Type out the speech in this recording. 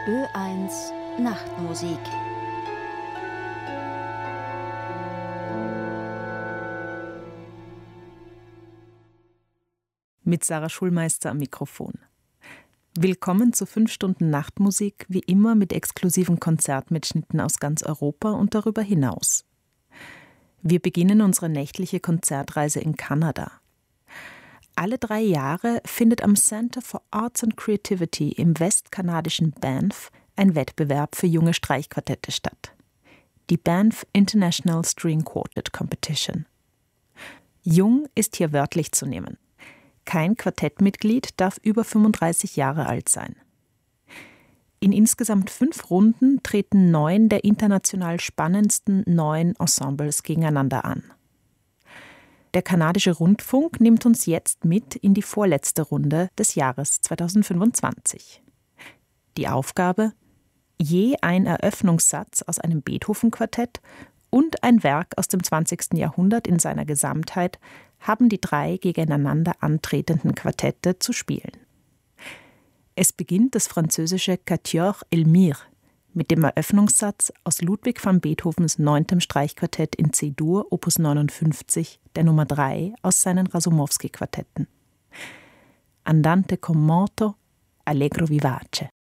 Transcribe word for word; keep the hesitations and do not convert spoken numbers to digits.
Ö eins Nachtmusik. Mit Sarah Schulmeister am Mikrofon. Willkommen zu fünf Stunden Nachtmusik, wie immer mit exklusiven Konzertmitschnitten aus ganz Europa und darüber hinaus. Wir beginnen unsere nächtliche Konzertreise in Kanada. Alle drei Jahre findet am Center for Arts and Creativity im westkanadischen Banff ein Wettbewerb für junge Streichquartette statt. Die Banff International String Quartet Competition. Jung ist hier wörtlich zu nehmen. Kein Quartettmitglied darf über fünfunddreißig Jahre alt sein. In insgesamt fünf Runden treten neun der international spannendsten neuen Ensembles gegeneinander an. Der kanadische Rundfunk nimmt uns jetzt mit in die vorletzte Runde des Jahres zweitausendfünfundzwanzig. Die Aufgabe: je ein Eröffnungssatz aus einem Beethoven-Quartett und ein Werk aus dem zwanzigsten Jahrhundert in seiner Gesamtheit haben die drei gegeneinander antretenden Quartette zu spielen. Es beginnt das französische Quatuor Elmire mit dem Eröffnungssatz aus Ludwig van Beethovens neuntem Streichquartett in C-Dur, Opus neunundfünfzig, der Nummer drei aus seinen Rasumowski-Quartetten. Andante con moto, allegro vivace.